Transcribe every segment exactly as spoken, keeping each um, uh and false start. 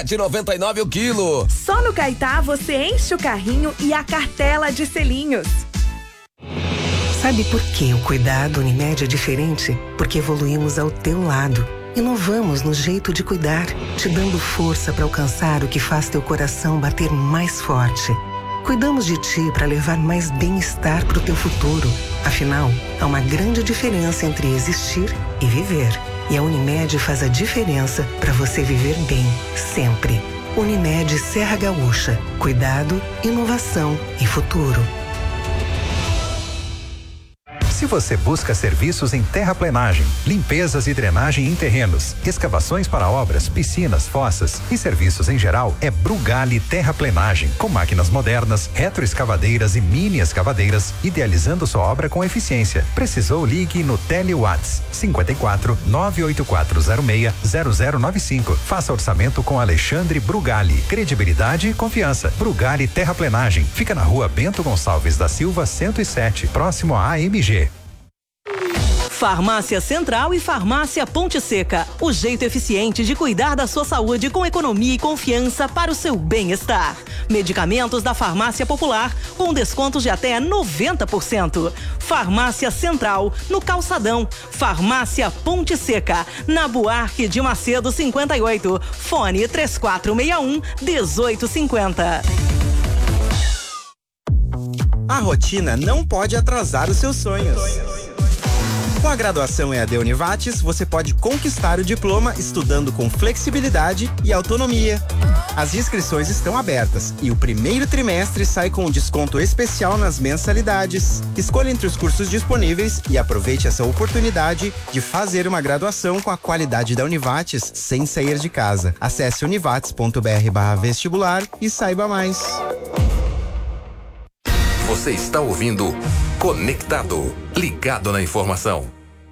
De noventa e nove o quilo. Só no Caetá você enche o carrinho e a cartela de selinhos. Sabe por que o cuidado Unimed é diferente? Porque evoluímos ao teu lado. Inovamos no jeito de cuidar, te dando força para alcançar o que faz teu coração bater mais forte. Cuidamos de ti para levar mais bem-estar para o teu futuro. Afinal, há uma grande diferença entre existir e viver. E a Unimed faz a diferença para você viver bem, sempre. Unimed Serra Gaúcha. Cuidado, inovação e futuro. Se você busca serviços em terraplenagem, limpezas e drenagem em terrenos, escavações para obras, piscinas, fossas e serviços em geral, é Brugali Terraplenagem, com máquinas modernas, retroescavadeiras e mini escavadeiras, idealizando sua obra com eficiência. Precisou? Ligue no Telewatts cinquenta e quatro, nove oito quatro zero seis, zero zero nove cinco. Faça orçamento com Alexandre Brugali. Credibilidade e confiança. Brugali Terraplenagem. Fica na rua Bento Gonçalves da Silva cento e sete, próximo à A M G. Farmácia Central e Farmácia Ponte Seca. O jeito eficiente de cuidar da sua saúde com economia e confiança para o seu bem-estar. Medicamentos da Farmácia Popular com descontos de até noventa por cento. Farmácia Central, no Calçadão. Farmácia Ponte Seca, na Buarque de Macedo cinquenta e oito. Fone três quatro seis um, um oito cinco zero. A rotina não pode atrasar os seus sonhos. Com a graduação E A D Univates, você pode conquistar o diploma estudando com flexibilidade e autonomia. As inscrições estão abertas e o primeiro trimestre sai com um desconto especial nas mensalidades. Escolha entre os cursos disponíveis e aproveite essa oportunidade de fazer uma graduação com a qualidade da Univates sem sair de casa. Acesse univates ponto br barra vestibular e saiba mais. Você está ouvindo Conectado, ligado na informação.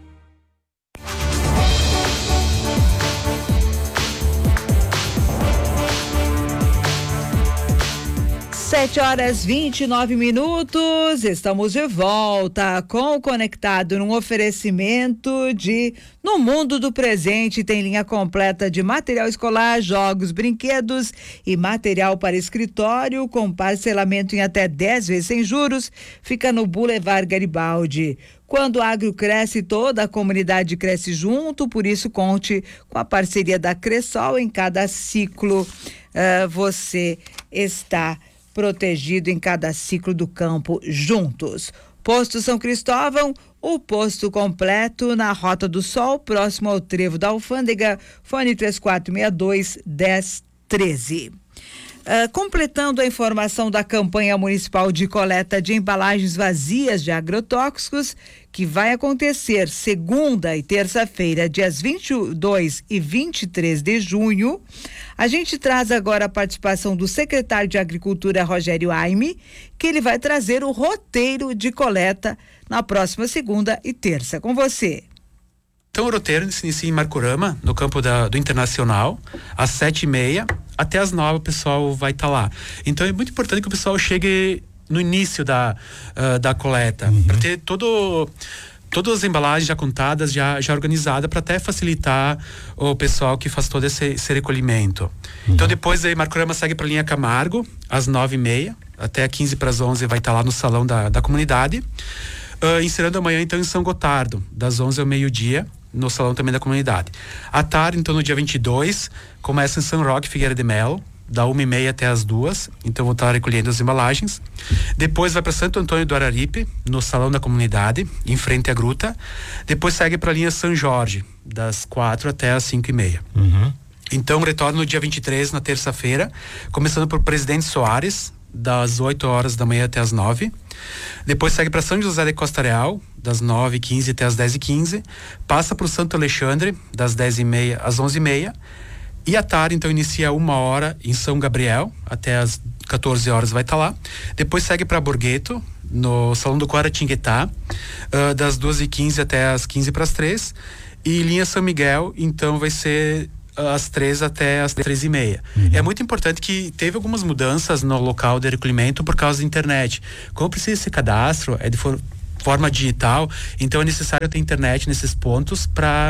Sete horas vinte e nove minutos, estamos de volta com o Conectado num oferecimento de No Mundo do Presente. Tem linha completa de material escolar, jogos, brinquedos e material para escritório com parcelamento em até dez vezes sem juros. Fica no Boulevard Garibaldi. Quando o agro cresce, toda a comunidade cresce junto, por isso conte com a parceria da Cressol em cada ciclo. Uh, você está protegido em cada ciclo do campo juntos. Posto São Cristóvão, o posto completo na Rota do Sol, próximo ao trevo da Alfândega, fone três quatro seis dois, um zero um três. Uh, completando a informação da campanha municipal de coleta de embalagens vazias de agrotóxicos, que vai acontecer segunda e terça-feira, dias vinte e dois e vinte e três de junho, a gente traz agora a participação do secretário de Agricultura, Rogério Aime, que ele vai trazer o roteiro de coleta na próxima segunda e terça. Com você. Então o roteiro se inicia em Marcorama, no campo da, do Internacional, às sete e meia, até às nove o pessoal vai estar tá lá. Então é muito importante que o pessoal chegue no início da, uh, da coleta, uhum. para ter todo, todas as embalagens já contadas, já, já organizadas, para até facilitar o pessoal que faz todo esse, esse recolhimento. Uhum. Então depois aí Marcorama segue para a linha Camargo, às nove e meia, até quinze para as onze vai estar tá lá no salão da, da comunidade. Uh, encerrando amanhã então em São Gotardo, das onze ao meio-dia, no salão também da comunidade. À tarde, então no dia vinte e dois, começa em São Roque, Figueira de Melo, da uma e meia até as duas, então vou estar recolhendo as embalagens. Depois vai para Santo Antônio do Araripe, no salão da comunidade, em frente à gruta. Depois segue para a linha São Jorge, das quatro até as cinco e meia. Uhum. Então retorno no dia vinte e três, na terça-feira, começando por Presidente Soares, das oito horas da manhã até as nove. Depois segue para São José de Costa Real, das nove e quinze até as dez e quinze. Passa para o Santo Alexandre, das dez e meia às onze e meia. E à tarde, então, inicia uma hora em São Gabriel, até as quatorze horas vai estar tá lá. Depois segue para Borgheto, no Salão do Quaratinguetá, uh, das duas e quinze até as quinze para as três. E linha São Miguel, então, vai ser às três até às três e meia. Uhum. É muito importante que teve algumas mudanças no local de recolhimento por causa da internet. Como precisa esse cadastro, é de for, forma digital, então é necessário ter internet nesses pontos para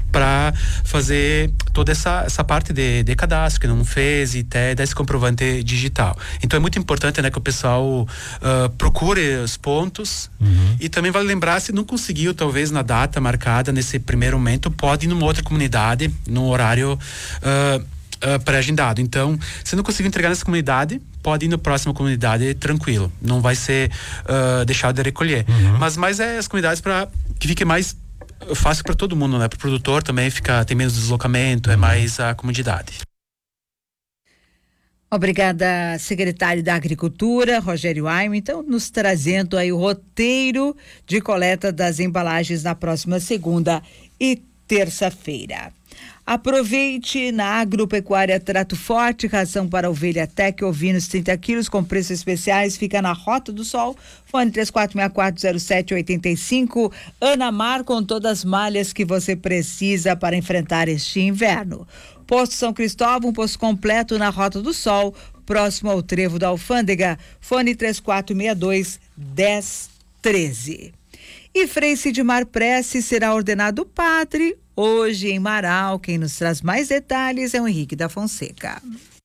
para fazer toda essa, essa parte de, de cadastro que não fez e até desse comprovante digital. Então é muito importante, né, que o pessoal uh, procure os pontos. Uhum. E também vale lembrar, se não conseguiu talvez na data marcada nesse primeiro momento, pode ir numa outra comunidade no horário uh, uh, pré-agendado. Então, se não conseguiu entregar nessa comunidade, pode ir na próxima comunidade tranquilo, não vai ser uh, deixado de recolher. Uhum. Mas mais é as comunidades para que fique mais fácil para todo mundo, né? Para o produtor também fica, tem menos deslocamento, uhum. é mais a comodidade. Obrigada, secretário da Agricultura, Rogério Aime, então nos trazendo aí o roteiro de coleta das embalagens na próxima segunda e terça-feira. Aproveite na Agropecuária Trato Forte, ração para ovelha Tec, ovinos trinta quilos com preços especiais, fica na Rota do Sol, fone três quatro seis quatro zero sete oito cinco. Ana Mar, com todas as malhas que você precisa para enfrentar este inverno. Posto São Cristóvão, um posto completo na Rota do Sol, próximo ao Trevo da Alfândega, fone três quatro seis dois um zero um três. E Frei Sidmar Prece será ordenado padre hoje em Marau. Quem nos traz mais detalhes é o Henrique da Fonseca.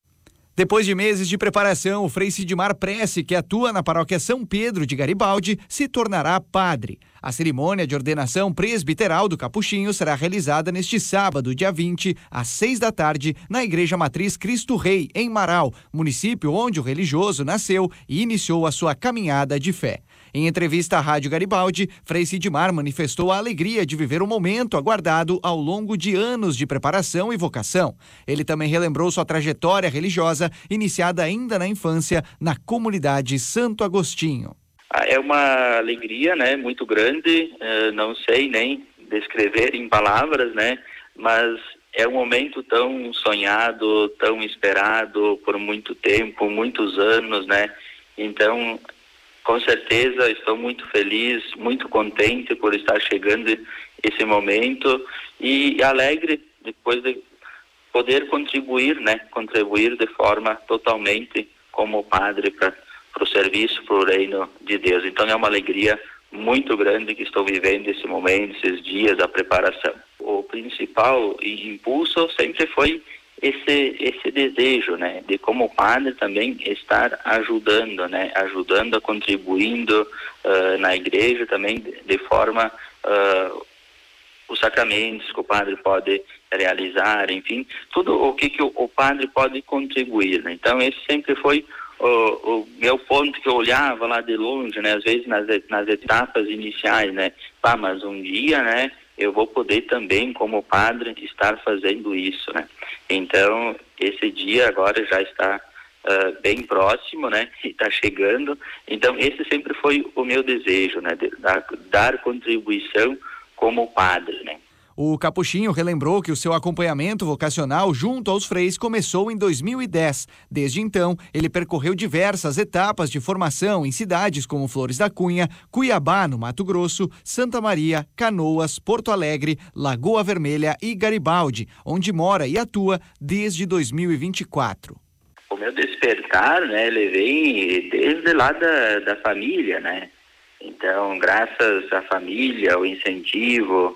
Depois de meses de preparação, o Frei Sidmar Prece, que atua na paróquia São Pedro de Garibaldi, se tornará padre. A cerimônia de ordenação presbiteral do Capuchinho será realizada neste sábado, dia vinte, às seis da tarde, na Igreja Matriz Cristo Rei, em Marau, município onde o religioso nasceu e iniciou a sua caminhada de fé. Em entrevista à Rádio Garibaldi, Frei Sidmar manifestou a alegria de viver o momento aguardado ao longo de anos de preparação e vocação. Ele também relembrou sua trajetória religiosa, iniciada ainda na infância, na comunidade Santo Agostinho. É uma alegria, né, muito grande, uh, não sei nem descrever em palavras, né, mas é um momento tão sonhado, tão esperado por muito tempo, muitos anos, né, então, com certeza, estou muito feliz, muito contente por estar chegando esse momento e alegre depois de poder contribuir, né, contribuir de forma totalmente como padre para para o serviço, para o reino de Deus. Então é uma alegria muito grande que estou vivendo esse momento, esses dias da preparação. O principal impulso sempre foi esse esse desejo, né, de como padre também estar ajudando, né, ajudando, contribuindo uh, na igreja também de, de forma uh, os sacramentos que o padre pode realizar, enfim, tudo o que, que o, o padre pode contribuir, né? Então esse sempre foi O, o meu ponto que eu olhava lá de longe, né, às vezes nas, nas etapas iniciais, né, pá, mas um dia, né, eu vou poder também, como padre, estar fazendo isso, né. Então, esse dia agora já está uh, bem próximo, né, e está chegando. Então, esse sempre foi o meu desejo, né, de dar, dar contribuição como padre, né. O Capuchinho relembrou que o seu acompanhamento vocacional junto aos freis começou em dois mil e dez. Desde então, ele percorreu diversas etapas de formação em cidades como Flores da Cunha, Cuiabá, no Mato Grosso, Santa Maria, Canoas, Porto Alegre, Lagoa Vermelha e Garibaldi, onde mora e atua desde dois mil e vinte e quatro. O meu despertar, né, ele vem desde lá da, da família, né? Então, graças à família, ao incentivo,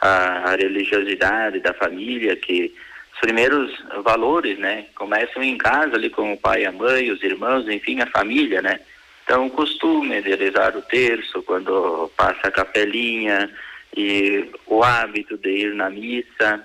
a religiosidade da família, que os primeiros valores, né, começam em casa ali com o pai, a mãe, os irmãos, enfim, a família, né. Então o costume de rezar o terço quando passa a capelinha e o hábito de ir na missa,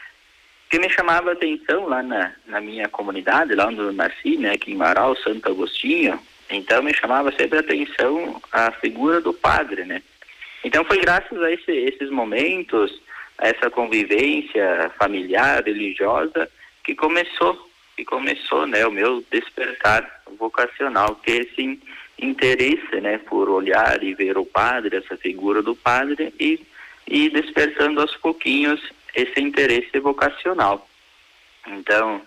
que me chamava a atenção lá na, na minha comunidade, lá onde eu nasci, né, aqui em Marau, Santo Agostinho. Então me chamava sempre a atenção a figura do padre, né. Então foi graças a esse, esses momentos, a essa convivência familiar, religiosa, que começou, que começou, né, o meu despertar vocacional, ter esse interesse, né, por olhar e ver o padre, essa figura do padre, e, e despertando aos pouquinhos esse interesse vocacional. Então,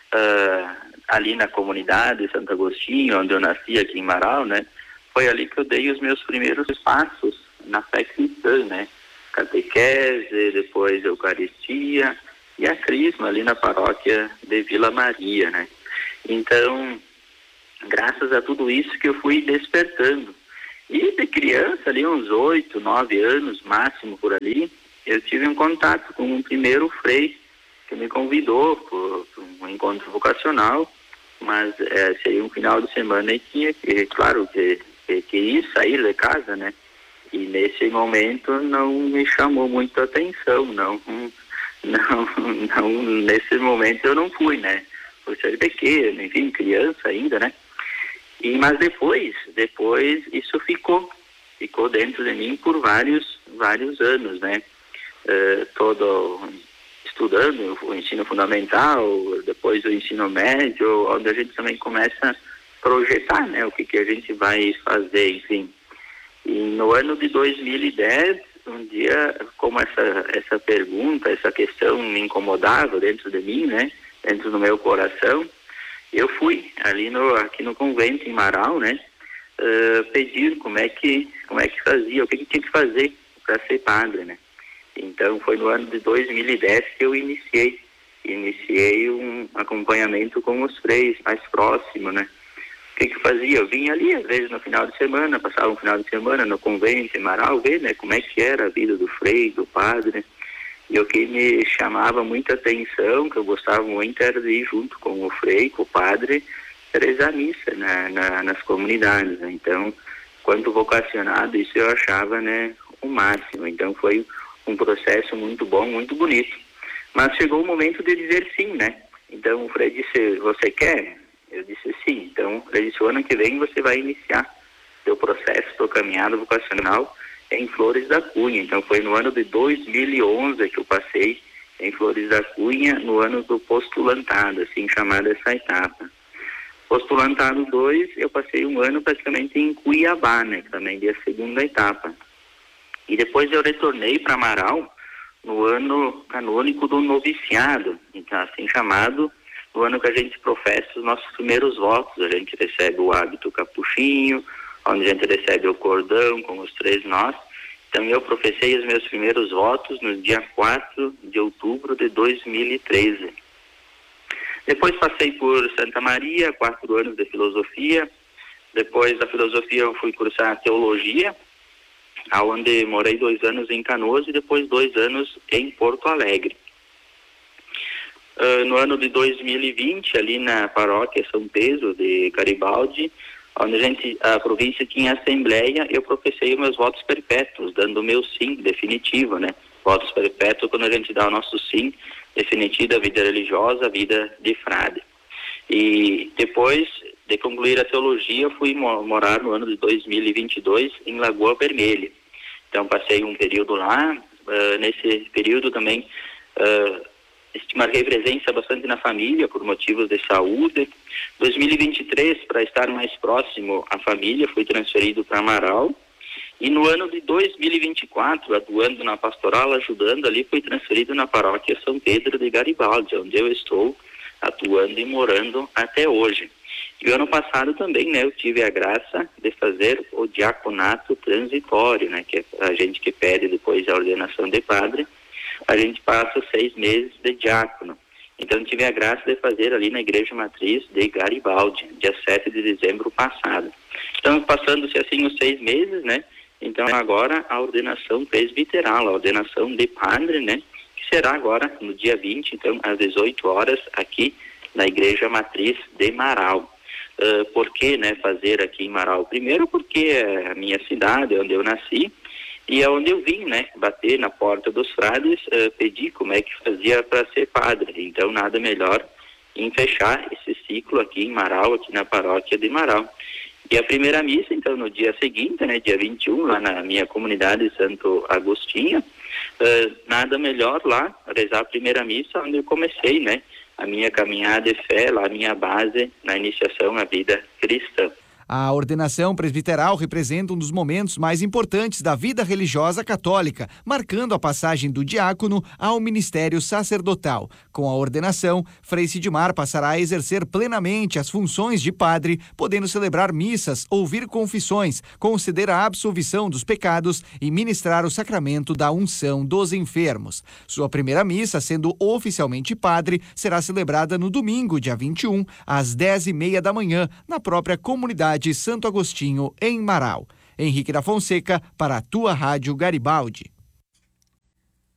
uh, ali na comunidade Santo Agostinho, onde eu nasci aqui em Marau, né, foi ali que eu dei os meus primeiros passos na fé cristã, né? Catequese, depois Eucaristia e a Crisma ali na paróquia de Vila Maria, né? Então, graças a tudo isso que eu fui despertando. E de criança ali, uns oito, nove anos máximo por ali, eu tive um contato com um primeiro frei que me convidou para um encontro vocacional, mas é, seria um final de semana e tinha que, claro, que, que, que ir sair de casa, né? E nesse momento não me chamou muito a atenção, não, não, não, nesse momento eu não fui, né? Por ser pequeno, enfim, criança ainda, né? E, mas depois, depois isso ficou, ficou dentro de mim por vários, vários anos, né? Uh, todo estudando o ensino fundamental, depois o ensino médio, onde a gente também começa a projetar, né? O que, que a gente vai fazer, enfim. E no ano de dois mil e dez, um dia, como essa, essa pergunta, essa questão me incomodava dentro de mim, né? Dentro do meu coração, eu fui ali no, aqui no convento em Marau, né? Uh, pedir como é que, como é que fazia, o que, que tinha que fazer para ser padre, né? Então foi no ano de dois mil e dez que eu iniciei, iniciei um acompanhamento com os freis mais próximo, né? O que que fazia? Eu vinha ali, às vezes, no final de semana, passava um final de semana no convento em Marau, ver, né, como é que era a vida do frei, do padre. E o que me chamava muita atenção, que eu gostava muito, era de ir junto com o frei, com o padre, rezar missa na, na, nas comunidades, né? Então, quanto vocacionado, isso eu achava, né, o máximo. Então, foi um processo muito bom, muito bonito. Mas chegou o momento de dizer sim, né? Então, o frei disse, você quer? Eu disse sim. Então, ele disse, o ano que vem você vai iniciar seu processo, sua caminhada vocacional em Flores da Cunha. Então, foi no ano de dois mil e onze que eu passei em Flores da Cunha, no ano do postulantado, assim chamada essa etapa. Postulantado dois, eu passei um ano praticamente em Cuiabá, né? Que também dei a segunda etapa. E depois eu retornei para Marau no ano canônico do noviciado, então assim chamado, no ano que a gente professa os nossos primeiros votos. A gente recebe o hábito capuchinho, onde a gente recebe o cordão com os três nós. Então eu professei os meus primeiros votos no dia quatro de outubro de dois mil e treze. Depois passei por Santa Maria, quatro anos de filosofia. Depois da filosofia eu fui cursar teologia, onde morei dois anos em Canoas e depois dois anos em Porto Alegre. Uh, no ano de dois mil e vinte, ali na paróquia São Pedro de Garibaldi, onde a, gente, a província tinha assembleia, eu professei os meus votos perpétuos, dando o meu sim definitivo, né? Votos perpétuos quando a gente dá o nosso sim definitivo à vida religiosa, à vida de frade. E depois de concluir a teologia, eu fui morar no ano de dois mil e vinte e dois em Lagoa Vermelha. Então passei um período lá, uh, nesse período também uh, marquei presença bastante na família por motivos de saúde. dois mil e vinte e três, para estar mais próximo à família, fui transferido para Marau. E no ano de dois mil e vinte e quatro, atuando na pastoral, ajudando ali, fui transferido na paróquia São Pedro de Garibaldi, onde eu estou atuando e morando até hoje. E o ano passado também, né, eu tive a graça de fazer o diaconato transitório, né, que é a gente que pede depois a ordenação de padre, a gente passa seis meses de diácono. Então tive a graça de fazer ali na Igreja Matriz de Garibaldi, dia sete de dezembro passado. Então, passando-se assim os seis meses, né, então agora a ordenação presbiteral, a ordenação de padre, né, que será agora no dia vinte, então às dezoito horas, aqui na Igreja Matriz de Marau. Uh, por que, né, fazer aqui em Marau? Primeiro porque é a minha cidade, onde eu nasci, e é onde eu vim, né, bater na porta dos frades, uh, pedir como é que fazia para ser padre. Então nada melhor em fechar esse ciclo aqui em Marau, aqui na paróquia de Marau. E a primeira missa, então, no dia seguinte, né, dia vinte e um, lá na minha comunidade Santo Agostinho, uh, nada melhor lá, rezar a primeira missa, onde eu comecei, né, a minha caminhada de fé, lá a minha base na iniciação à vida cristã. A ordenação presbiteral representa um dos momentos mais importantes da vida religiosa católica, marcando a passagem do diácono ao ministério sacerdotal. Com a ordenação, Frei Sidmar passará a exercer plenamente as funções de padre, podendo celebrar missas, ouvir confissões, conceder a absolvição dos pecados e ministrar o sacramento da unção dos enfermos. Sua primeira missa, sendo oficialmente padre, será celebrada no domingo, dia vinte e um, às dez e meia da manhã, na própria comunidade de Santo Agostinho, em Marau. Henrique da Fonseca, para a tua Rádio Garibaldi.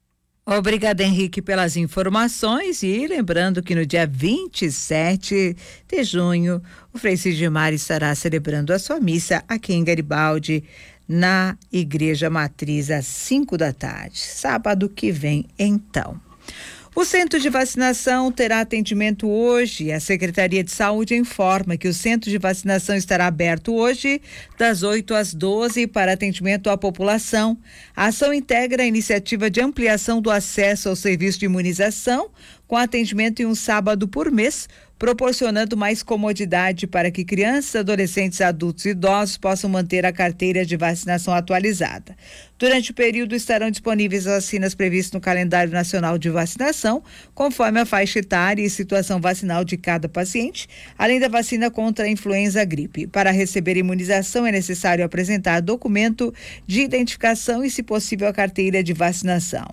Obrigada, Henrique, pelas informações. E lembrando que no dia vinte e sete de junho, o Frei Sidmar estará celebrando a sua missa aqui em Garibaldi, na Igreja Matriz, às cinco da tarde. Sábado que vem, então. O centro de vacinação terá atendimento hoje. A Secretaria de Saúde informa que o centro de vacinação estará aberto hoje, das oito às doze, para atendimento à população. A ação integra a iniciativa de ampliação do acesso ao serviço de imunização, com atendimento em um sábado por mês, proporcionando mais comodidade para que crianças, adolescentes, adultos e idosos possam manter a carteira de vacinação atualizada. Durante o período estarão disponíveis as vacinas previstas no calendário nacional de vacinação, conforme a faixa etária e situação vacinal de cada paciente, além da vacina contra a influenza gripe. Para receber imunização é necessário apresentar documento de identificação e, se possível, a carteira de vacinação.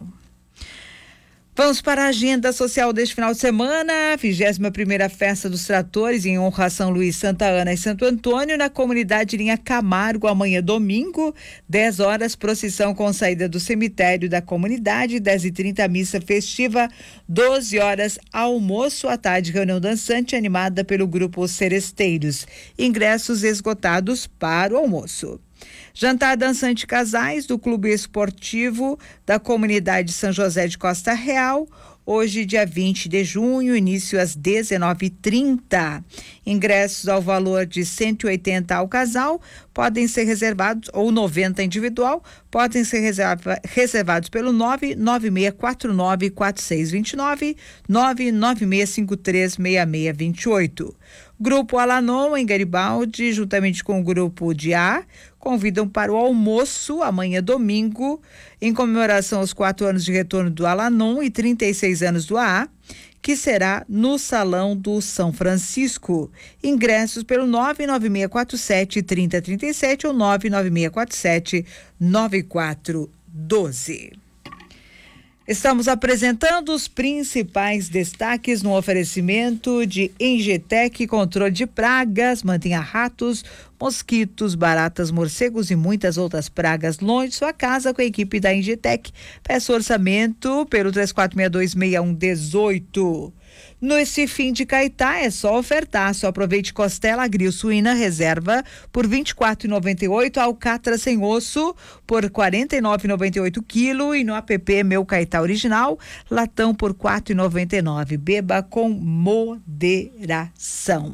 Vamos para a agenda social deste final de semana. vigésima primeira Festa dos Tratores em honra a São Luís, Santa Ana e Santo Antônio, na comunidade Linha Camargo, amanhã domingo, dez horas, procissão com saída do cemitério da comunidade, dez e trinta, missa festiva, doze horas, almoço à tarde, reunião dançante animada pelo grupo Seresteiros. Ingressos esgotados para o almoço. Jantar dançante casais do Clube Esportivo da Comunidade São José de Costa Real, hoje dia vinte de junho, início às dezenove e trinta. Ingressos ao valor de cento e oitenta ao casal podem ser reservados, ou noventa individual, podem ser reserva, reservados pelo nove nove seis quatro nove quatro seis dois nove, nove nove seis cinco três seis seis dois oito. Grupo Alanon, em Garibaldi, juntamente com o Grupo de A, convidam para o almoço amanhã domingo, em comemoração aos quatro anos de retorno do Alanon e trinta e seis anos do A A, que será no Salão do São Francisco. Ingressos pelo nove nove seis quatro sete três zero três sete ou nove nove seis quatro sete nove quatro um dois. Estamos apresentando os principais destaques no oferecimento de Engetec, controle de pragas, mantenha ratos, mosquitos, baratas, morcegos e muitas outras pragas longe de sua casa com a equipe da Engetec. Peça orçamento pelo três quatro seis dois seis um um oito. Nesse fim de Caetá é só ofertar, só aproveite costela grill suína reserva por vinte e quatro reais e noventa e oito centavos, alcatra sem osso por quarenta e nove reais e noventa e oito centavos quilo e no app Meu Caetá Original, latão por quatro reais e noventa e nove centavos. Beba com moderação.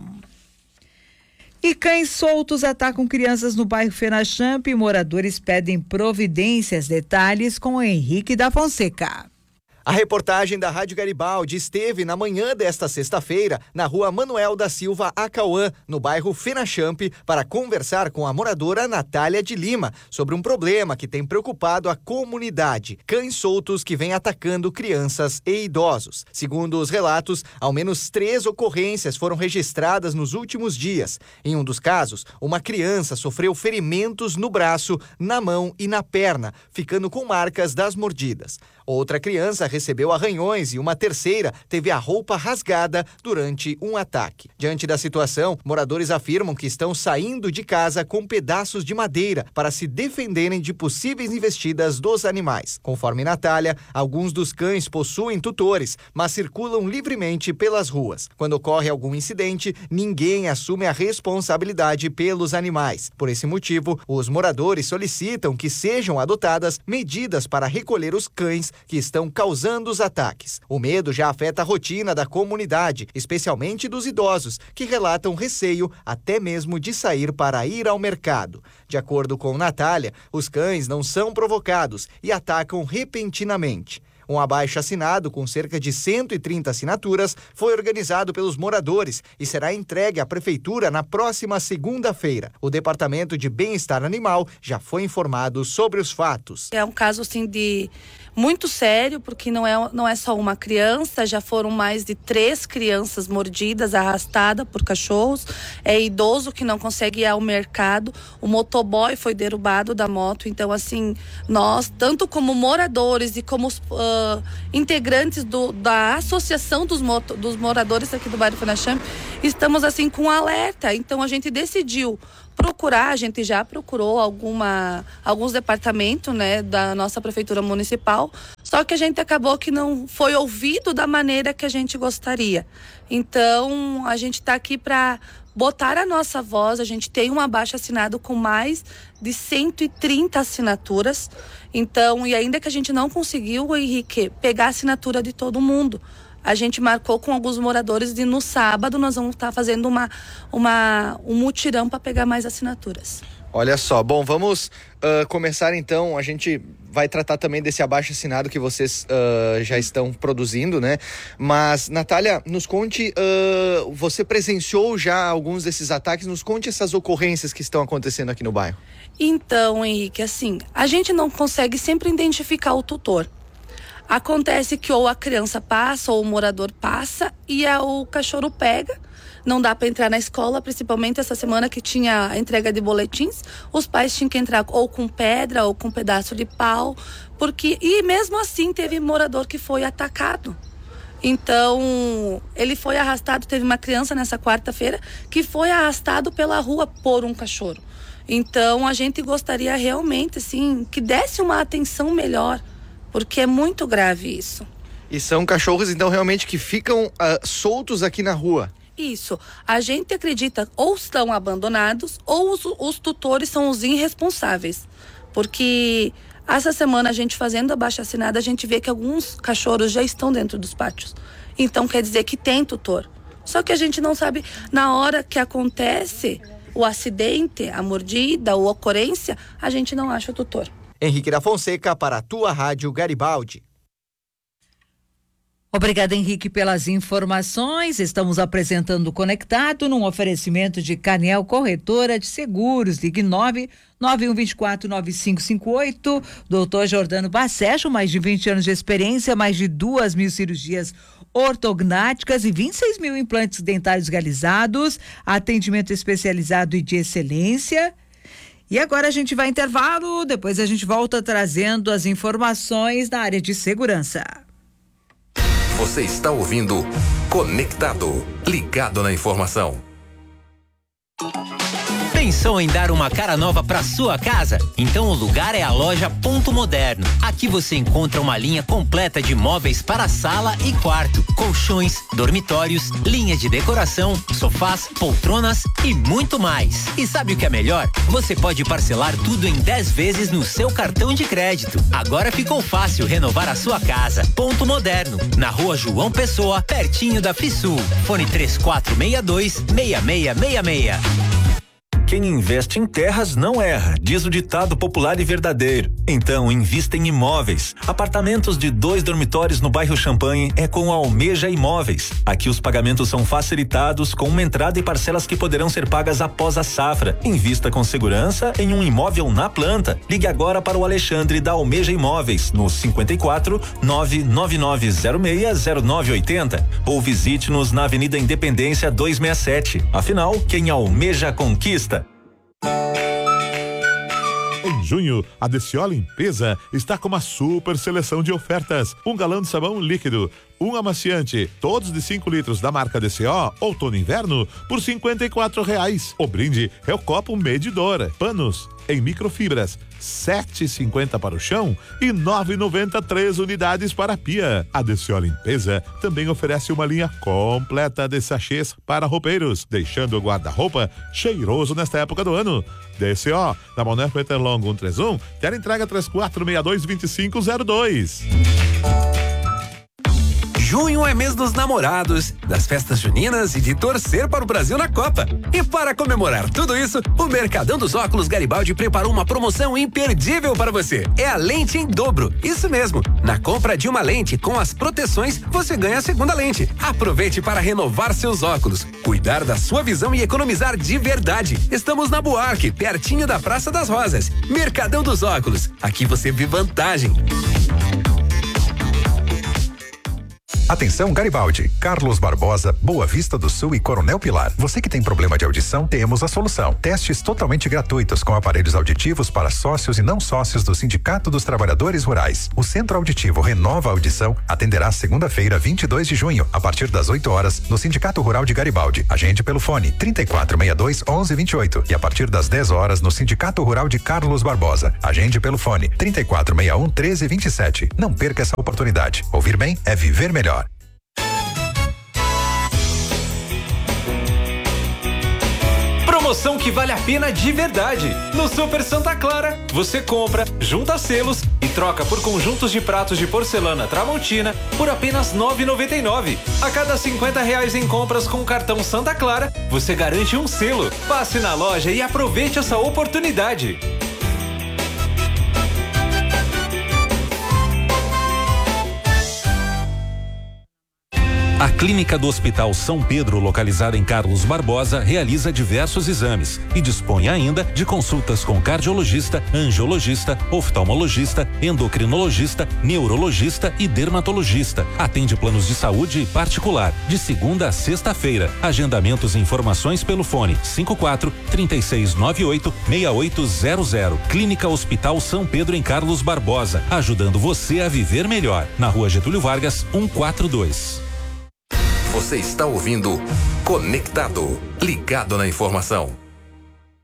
E cães soltos atacam crianças no bairro Fenachamp e moradores pedem providências. Detalhes com Henrique da Fonseca. A reportagem da Rádio Garibaldi esteve na manhã desta sexta-feira na rua Manuel da Silva Acauã, no bairro Fenachamp, para conversar com a moradora Natália de Lima sobre um problema que tem preocupado a comunidade: cães soltos que vêm atacando crianças e idosos. Segundo os relatos, ao menos três ocorrências foram registradas nos últimos dias. Em um dos casos, uma criança sofreu ferimentos no braço, na mão e na perna, ficando com marcas das mordidas. Outra criança recebeu arranhões e uma terceira teve a roupa rasgada durante um ataque. Diante da situação, moradores afirmam que estão saindo de casa com pedaços de madeira para se defenderem de possíveis investidas dos animais. Conforme Natália, alguns dos cães possuem tutores, mas circulam livremente pelas ruas. Quando ocorre algum incidente, ninguém assume a responsabilidade pelos animais. Por esse motivo, os moradores solicitam que sejam adotadas medidas para recolher os cães que estão causando os ataques. O medo já afeta a rotina da comunidade, especialmente dos idosos, que relatam receio até mesmo de sair para ir ao mercado. De acordo com Natália, os cães não são provocados e atacam repentinamente. Um abaixo-assinado com cerca de cento e trinta assinaturas foi organizado pelos moradores e será entregue à prefeitura na próxima segunda-feira. O Departamento de Bem-Estar Animal já foi informado sobre os fatos. É um caso assim de muito sério, porque não é, não é só uma criança, já foram mais de três crianças mordidas, arrastadas por cachorros. É idoso que não consegue ir ao mercado, o motoboy foi derrubado da moto. Então, assim, nós, tanto como moradores e como uh, integrantes do, da associação dos, moto, dos moradores aqui do bairro Fenachamp, estamos assim com alerta. Então, a gente decidiu procurar, a gente já procurou alguma, alguns departamentos, né, da nossa prefeitura municipal, só que a gente acabou que não foi ouvido da maneira que a gente gostaria. Então, a gente está aqui para botar a nossa voz. A gente tem um abaixo-assinado com mais de cento e trinta assinaturas. Então, e ainda que a gente não conseguiu, Henrique, pegar a assinatura de todo mundo, a gente marcou com alguns moradores de no sábado nós vamos estar fazendo uma, uma, um mutirão para pegar mais assinaturas. Olha só, bom, vamos uh, começar então. A gente vai tratar também desse abaixo-assinado que vocês uh, já estão produzindo, né? Mas, Natália, nos conte, uh, você presenciou já alguns desses ataques, nos conte essas ocorrências que estão acontecendo aqui no bairro. Então, Henrique, assim, a gente não consegue sempre identificar o tutor. Acontece que ou a criança passa ou o morador passa e a, o cachorro pega. Não dá para entrar na escola, principalmente essa semana que tinha a entrega de boletins. Os pais tinham que entrar ou com pedra ou com um pedaço de pau, porque e mesmo assim teve morador que foi atacado. Então, ele foi arrastado, teve uma criança nessa quarta-feira que foi arrastado pela rua por um cachorro. Então, a gente gostaria realmente, assim, que desse uma atenção melhor, porque é muito grave isso. E são cachorros, então, realmente que ficam uh, soltos aqui na rua? Isso. A gente acredita ou estão abandonados ou os, os tutores são os irresponsáveis. Porque essa semana a gente fazendo a abaixo-assinado, a gente vê que alguns cachorros já estão dentro dos pátios. Então quer dizer que tem tutor. Só que a gente não sabe, na hora que acontece o acidente, a mordida ou a ocorrência, a gente não acha o tutor. Henrique da Fonseca para a tua Rádio Garibaldi. Obrigada, Henrique, pelas informações. Estamos apresentando o Conectado num oferecimento de Canel Corretora de Seguros. Ligue nove nove um dois quatro nove cinco cinco oito. Doutor Jordano Bacejo, mais de vinte anos de experiência, mais de duas mil cirurgias ortognáticas e vinte e seis mil implantes dentários realizados. Atendimento especializado e de excelência. E agora a gente vai intervalo, depois a gente volta trazendo as informações na área de segurança. Você está ouvindo Conectado, ligado na informação. Pensou em dar uma cara nova para sua casa? Então o lugar é a loja Ponto Moderno. Aqui você encontra uma linha completa de móveis para sala e quarto, colchões, dormitórios, linha de decoração, sofás, poltronas e muito mais. E sabe o que é melhor? Você pode parcelar tudo em dez vezes no seu cartão de crédito. Agora ficou fácil renovar a sua casa. Ponto Moderno, na Rua João Pessoa, pertinho da Frisul. Fone três quatro seis dois, seis seis seis seis. Quem investe em terras não erra, diz o ditado popular e verdadeiro. Então, invista em imóveis. Apartamentos de dois dormitórios no bairro Champanhe é com a Almeja Imóveis. Aqui os pagamentos são facilitados com uma entrada e parcelas que poderão ser pagas após a safra. Invista com segurança em um imóvel na planta. Ligue agora para o Alexandre da Almeja Imóveis no cinquenta e quatro, nove nove nove zero seis zero nove oitenta ou visite-nos na Avenida Independência duzentos e sessenta e sete. Afinal, quem almeja conquista. Em junho, a D C O Limpeza está com uma super seleção de ofertas. Um galão de sabão líquido, um amaciante, todos de cinco litros da marca D C O, outono e inverno, por cinquenta e quatro reais. O brinde é o copo medidor. Panos em microfibras, sete e cinquenta para o chão e nove e noventa três unidades para a pia. A D C O Limpeza também oferece uma linha completa de sachês para roupeiros, deixando o guarda-roupa cheiroso nesta época do ano. D C O, da Manuel Peter Longo cento e trinta e um, quer entrega três quatro seis dois, dois cinco zero dois. Junho é mês dos namorados, das festas juninas e de torcer para o Brasil na Copa. E para comemorar tudo isso, o Mercadão dos Óculos Garibaldi preparou uma promoção imperdível para você. É a lente em dobro. Isso mesmo. Na compra de uma lente com as proteções, você ganha a segunda lente. Aproveite para renovar seus óculos, cuidar da sua visão e economizar de verdade. Estamos na Buarque, pertinho da Praça das Rosas. Mercadão dos Óculos. Aqui você vê vantagem. Atenção Garibaldi, Carlos Barbosa, Boa Vista do Sul e Coronel Pilar. Você que tem problema de audição, temos a solução. Testes totalmente gratuitos com aparelhos auditivos para sócios e não sócios do Sindicato dos Trabalhadores Rurais. O Centro Auditivo Renova a Audição atenderá segunda-feira, vinte e dois de junho, a partir das oito horas, no Sindicato Rural de Garibaldi. Agende pelo fone trinta e quatro sessenta e dois, onze vinte e oito e a partir das dez horas no Sindicato Rural de Carlos Barbosa. Agende pelo fone trinta e quatro sessenta e um, treze vinte e sete. Não perca essa oportunidade. Ouvir bem é viver melhor. Promoção que vale a pena de verdade. No Super Santa Clara, você compra, junta selos e troca por conjuntos de pratos de porcelana Tramontina por apenas nove reais e noventa e nove centavos. A cada cinquenta reais em compras com o cartão Santa Clara, você garante um selo. Passe na loja e aproveite essa oportunidade. A Clínica do Hospital São Pedro, localizada em Carlos Barbosa, realiza diversos exames e dispõe ainda de consultas com cardiologista, angiologista, oftalmologista, endocrinologista, neurologista e dermatologista. Atende planos de saúde particular, de segunda a sexta-feira. Agendamentos e informações pelo fone cinco quatro, três seis nove oito, seis oito zero zero. Clínica Hospital São Pedro em Carlos Barbosa, ajudando você a viver melhor. Na Rua Getúlio Vargas, cento e quarenta e dois. Você está ouvindo Conectado, ligado na informação.